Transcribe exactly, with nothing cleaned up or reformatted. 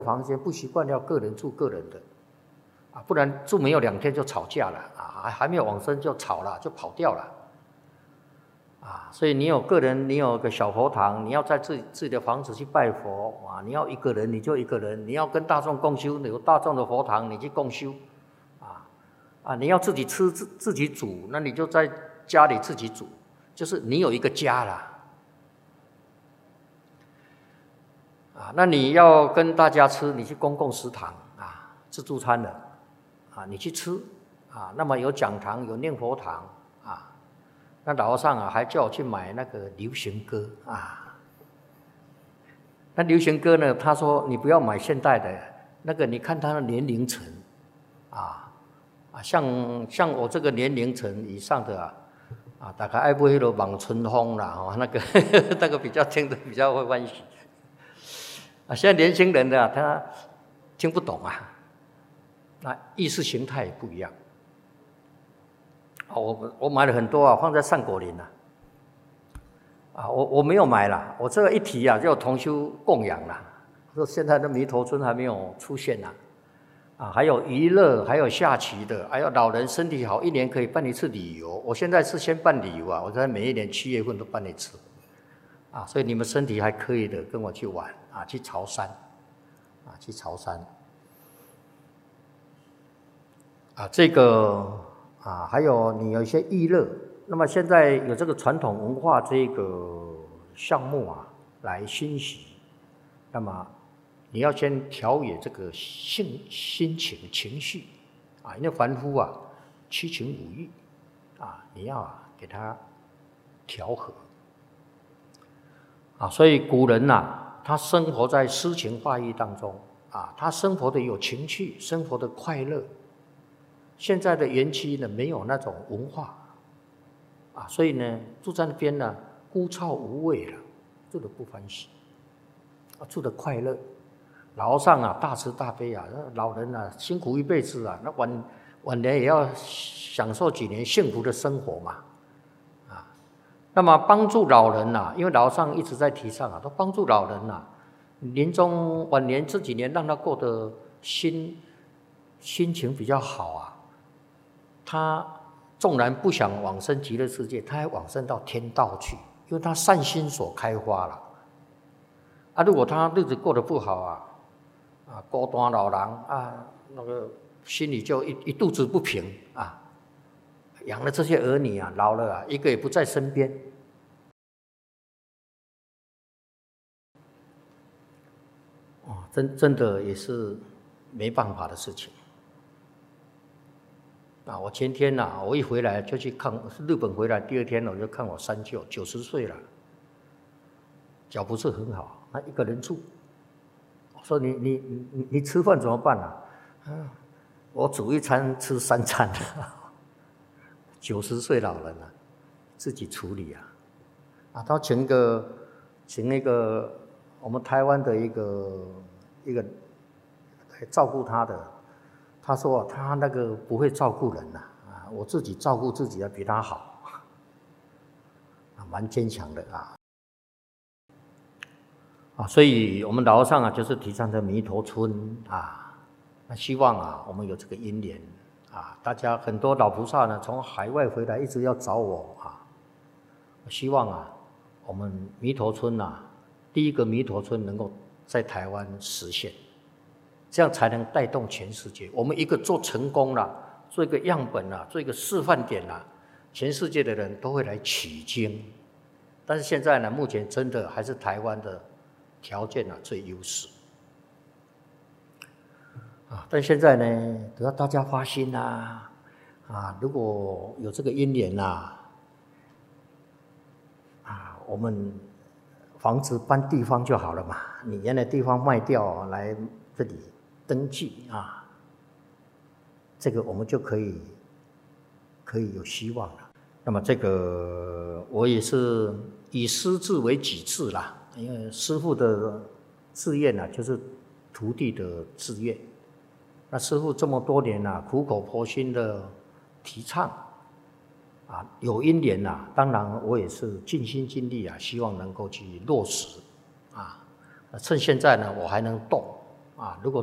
房间不习惯要个人住个人的，啊，不然住没有两天就吵架了，啊，还没有往生就吵了，就跑掉了，啊，所以你有个人，你有个小佛堂，你要在自己自己的房子去拜佛，啊，你要一个人你就一个人，你要跟大众共修，有大众的佛堂你去共修，啊，啊，你要自己吃自自己煮，那你就在家里自己煮，就是你有一个家啦。啊，那你要跟大家吃，你去公共食堂啊，自助餐的，啊，你去吃，啊，那么有讲堂，有念佛堂，啊，那老和尚啊还叫我去买那个流行歌啊，那流行歌呢，他说你不要买现代的，那个你看他的年龄层，啊啊，像像我这个年龄层以上的啊，啊，大概爱不会了望春风啦，哦，那个那个比较听得比较会欢喜。啊，现在年轻人呢，他听不懂啊，那意识形态也不一样。啊，我我买了很多啊，放在善果林啊。啊，我我没有买啦，我这个一提啊，就有同修供养啦。说现在的弥陀村还没有出现呐，啊，还有娱乐，还有下棋的，还有老人身体好，一年可以办一次旅游。我现在是先办旅游啊，我在每一年七月份都办一次。啊，所以你们身体还可以的，跟我去玩啊，去潮汕，啊，去潮汕，啊，这个啊，还有你有一些娱乐，那么现在有这个传统文化这个项目啊，来熏习，那么你要先调冶这个性心情情绪，啊，因为凡夫啊，七情五欲，啊，你要啊给他调和。啊，所以古人呐、啊，他生活在诗情画意当中啊，他生活的有情趣，生活的快乐。现在的园区呢，没有那种文化啊，所以呢，住在那边呢，枯燥无味了，住得不欢喜，啊，住得快乐。老和尚啊，大慈大悲啊，老人啊，辛苦一辈子啊，那晚晚年也要享受几年幸福的生活嘛。那么帮助老人呐、啊，因为老和尚一直在提倡啊，都帮助老人呐、啊，临终晚年这几年让他过得心心情比较好啊。他纵然不想往生极乐世界，他还往生到天道去，因为他善心所开花了。啊，如果他日子过得不好啊，啊，孤单老人啊，那个心里就一一肚子不平啊。养了这些儿女啊，老了啊，一个也不在身边，哦，真真的也是没办法的事情。啊，我前天呐、啊，我一回来就去看，日本回来第二天我就看我三舅，九十岁了，脚不是很好，他一个人住。我说你你你你吃饭怎么办啊？啊，我煮一餐吃三餐。九十岁老人了、啊，自己处理啊，啊，他请个请那个我们台湾的一个一个来照顾他的，他说他那个不会照顾人呐、啊，啊，我自己照顾自己要比他好，啊，蛮坚强的啊，啊，所以我们老和尚啊，就是提倡这弥陀村啊，那希望啊，我们有这个因缘。啊，大家很多老菩萨呢，从海外回来一直要找我啊，希望啊，我们弥陀村啊，第一个弥陀村能够在台湾实现，这样才能带动全世界。我们一个做成功了，做一个样本了，做一个示范点了，全世界的人都会来取经。但是现在呢，目前真的还是台湾的条件啊最优势。啊，但现在呢，只要大家发心啊，啊，如果有这个因缘呐，啊，我们房子搬地方就好了嘛。你原来地方卖掉来这里登记啊，这个我们就可以可以有希望了。那么这个我也是以师志为己志啦，因为师父的志愿啊，就是徒弟的志愿。那师父这么多年啊，苦口婆心的提倡，啊，有因缘啊，当然我也是尽心尽力啊，希望能够去落实，啊，趁现在呢我还能动， 啊，如果